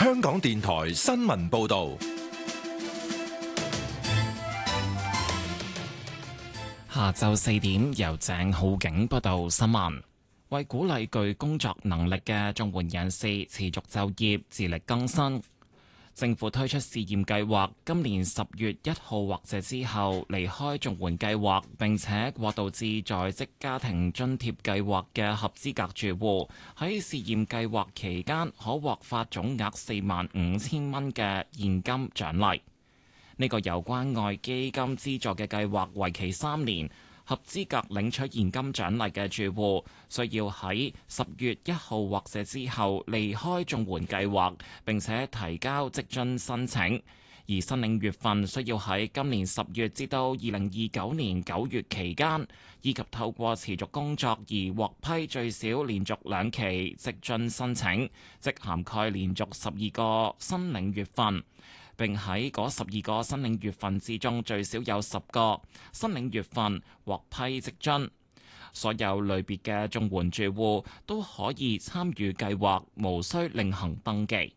香港電台新聞報道。 下晝4點，由鄭浩景報道新聞。為鼓勵具工作能力嘅綜援人士持續就業、自力更生，政府推出試驗計劃，今年10月1號或者之後離開綜援計劃並且過渡至在職家庭津貼計劃嘅合資格住戶，喺試驗計劃期間可獲發總額45,000蚊嘅現金獎勵。呢個由關愛基金資助嘅計劃為期3年，合資格領取現金獎勵嘅住戶需要喺10月1號或者之後離開綜援計劃，並且提交職津申請，而申領月份需要喺今年10月至到2029年9月期間，以及透過持續工作而獲批最少連續2期職津申請，即涵蓋連續12個申領月份。並喺嗰12個申領月份之中，最少有10個申領月份獲批職津。所有類別嘅綜援住戶都可以參與計劃，無需另行登記。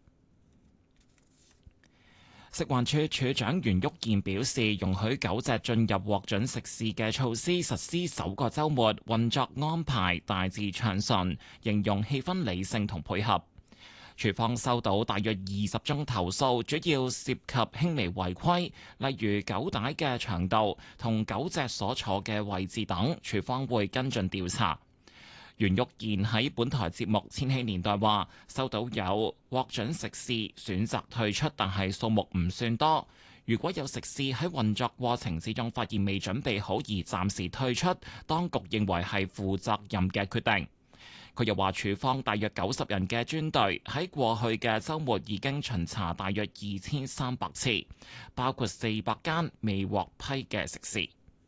食環署署長袁旭健表示，容許狗隻進入獲准食肆嘅措施實施首個週末，運作安排大致暢順，形容氣氛理性同配合。署方收到大約20宗投訴，主要涉及輕微違規，例如狗帶嘅長度同狗隻所坐嘅位置等，署方會跟進調查。袁旭健喺本台節目《千禧年代》話，收到有獲准食肆選擇退出，但係數目唔算多。如果有食肆喺運作過程之中發現未準備好而暫時退出，當局認為係負責任嘅決定。佢又話，署方大約90人嘅專隊喺過去嘅週末已經巡查大約2300次，包括400間未獲批嘅食肆。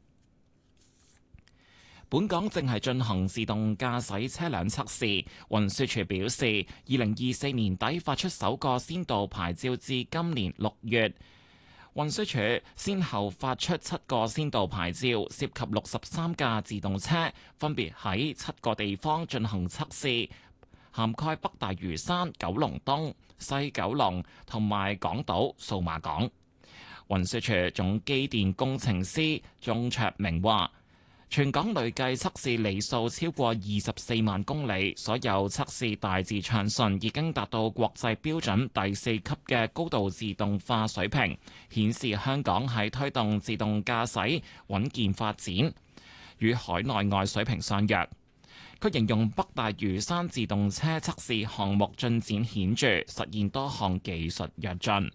本港正係進行自動駕駛車輛測試，運輸署表示，2024年底發出首個先導牌照至今年6月。運輸署先後發出7個先導牌照，涉及63架自動車，分別喺7個地方進行測試，涵蓋北大嶼山、九龍東、西九龍同埋港島數碼港。運輸署總機電工程師鍾卓明話，全港累計測試里數超過24萬公里，所有測試大致暢順，已經達到國際標準第4級嘅高度自動化水平，顯示香港喺推動自動駕駛穩健發展，與海內外水平相若。佢形容北大嶼山自動車測試項目進展顯著，實現多項技術躍進。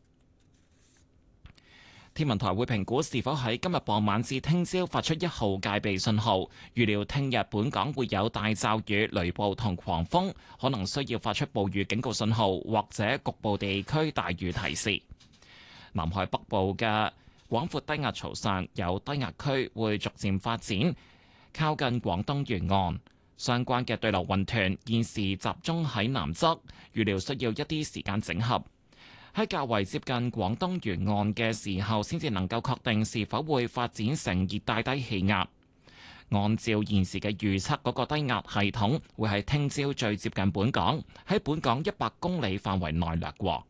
天文台會評估是否喺今日傍晚至聽朝發出1號戒備信號，預料聽日本港會有大驟雨、雷暴同狂風，可能需要發出暴雨警告信號或者局部地區大雨提示。南海北部嘅廣闊低壓槽上有低壓區會逐漸發展，靠近廣東沿岸。相關嘅對流雲團現時集中喺南側，預料需要一啲時間整合。喺較為接近廣東沿岸嘅時候，先至能夠確定是否會發展成熱帶低氣壓。按照現時嘅預測，嗰個低壓系統會喺聽朝最接近本港，喺本港100公里範圍內掠過。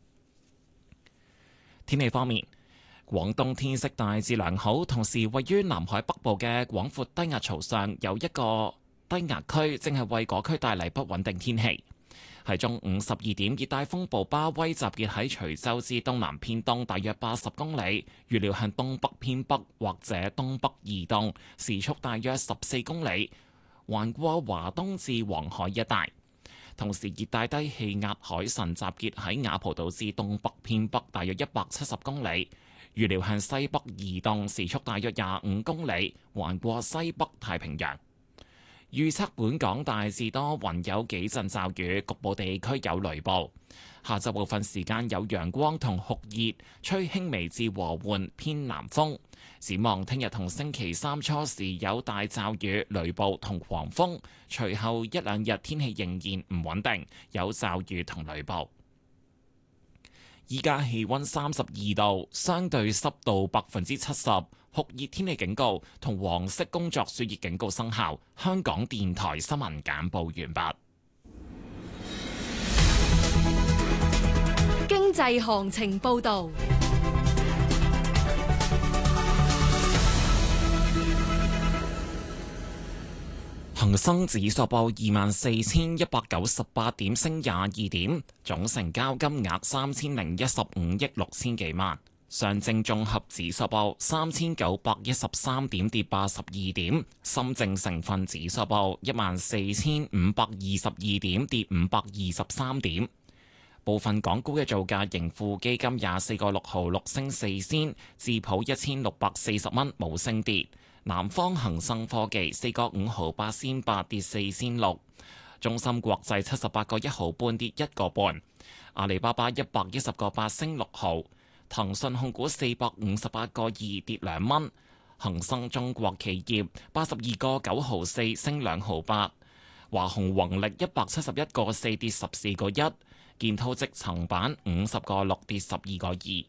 天氣方面，廣東天色大致良好，同時位於南海北部嘅廣闊低壓槽上有一個低壓區，正係為嗰區帶嚟不穩定天氣。喺中午12點，熱帶風暴巴威集結喺徐州之東南偏東大約80公里，預料向東北偏北或者東北移動，時速大約14公里，橫過華東至黃海一帶。同時，熱帶低氣壓海神集結喺雅蒲島至東北偏北大約170公里，預料向西北移動，時速大約25公里，橫過西北太平洋。預測本港大致多雲，有幾陣驟雨，局部地區有雷暴。下晝部分時間有陽光同酷熱，吹輕微至和緩偏南風。展望聽日同星期三初時有大驟雨、雷暴同狂風，隨後一兩日天氣仍然唔穩定，有驟雨同雷暴。依家氣溫32度，相對濕度70%，酷熱天氣警告同黃色工作暑熱警告生效。香港電台新聞簡報完畢。 經濟行情報導。 恒生指數報24,198點，升22點，總成交金額3015億6千幾萬。上證綜合指數報3913點，跌82點。深證成分指數報14,522點，跌523點。部分港股嘅造價，盈富基金24個6毫6升4仙，智普1640蚊冇升跌。南方恒生科技4個5毫8仙8跌4仙6，中芯國際78個1毫半跌1個半，阿里巴巴110個8升6毫，騰訊控股458個2跌2蚊，恒生中國企業82個9毫4升2毫8，華虹宏力171個4跌14個1，建滔積層板50個6跌12個2。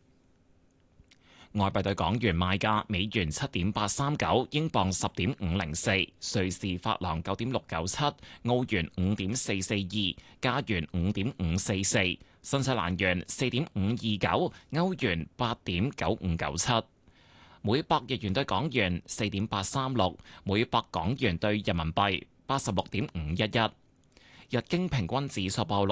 外幣對港元賣價：美元7.839，英鎊10.504，瑞士法郎9.697，澳元5.442，加元5.544，新西蘭元4.529，歐元8.9597。每百日元對港元4.836，每百港元對人民幣86.511。日經平均指數報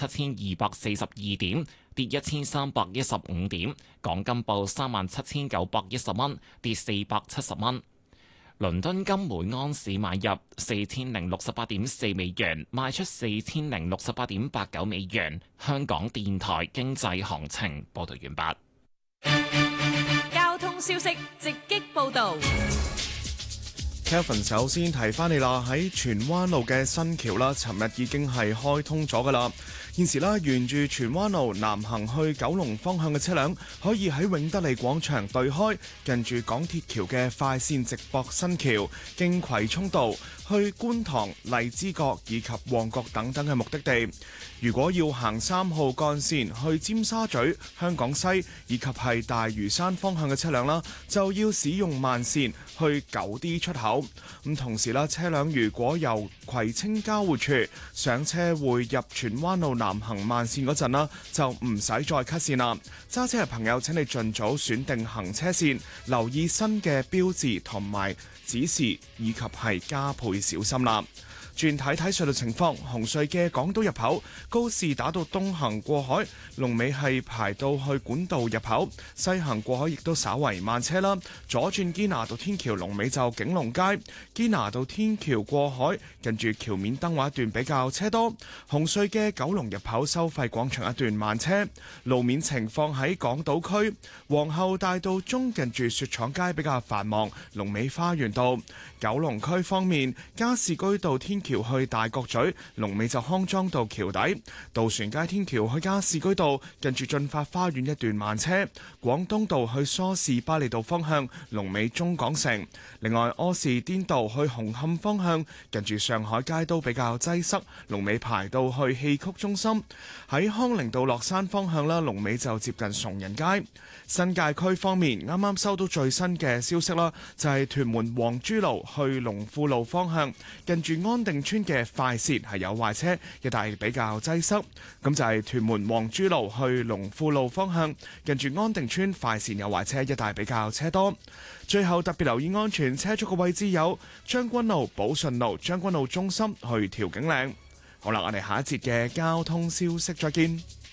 67,242點，跌1315點。港金報37,910蚊，跌470蚊。倫敦金每盎司買入4068.4美元，賣出4068.89美元。香港電台經濟行情報道完畢。交通消息直擊報道。 Kevin 首先提翻你啦，喺荃灣路嘅新橋啦，尋日已經係開通咗噶啦。現時啦，沿住荃灣路南行去九龍方向嘅車輛，可以喺永德利廣場對開，近住港鐵橋嘅快線直駁新橋，經葵涌道去觀塘、荔枝角以及旺角等等嘅目的地。如果要行3號幹線去尖沙咀、香港西以及係大嶼山方向嘅車輛啦，就要使用慢線去9D 出口。咁同時啦，車輛如果由葵青交匯處上車會入荃灣路南行慢線嗰陣啦，就唔使再 cut 線啦。揸車嘅朋友請你盡早選定行車線，留意新嘅標誌同埋指示，以及係加倍小心啦。轉睇睇隧道情況，紅隧嘅港島入口告士打道東行過海，龍尾係排到去管道入口；西行過海亦都稍為慢車啦。左轉堅拿道天橋龍尾就景隆街，堅拿道天橋過海近住橋面燈畫一段比較車多。紅隧嘅九龍入口收費廣場一段慢車。路面情況喺港島區皇后大道中近住雪廠街比較繁忙，龍尾花園道。九龍區方面，加士居道天橋去大角咀，龍尾就康莊道橋底；渡船街天橋去加士居道，近住進發花園一段慢車；廣東道去梳士巴利道方向，龍尾中港城。另外，柯士甸道去紅磡方向，近住上海街都比較擠塞，龍尾排到去戲曲中心。喺康寧道落山方向啦，龍尾就接近崇仁街。新界區方面，啱啱收到最新嘅消息啦，就係屯門黃珠路去龍富路方向，近住安定村嘅快線係有壞車，一帶比較擠塞。咁就係屯門黃珠路去龍富路方向，近住安定村快線有壞車，一帶比較車多。最後特別留意安全車速嘅位置有將軍路、寶順路、將軍路中心去調景嶺。好啦，我哋下一節嘅交通消息再見。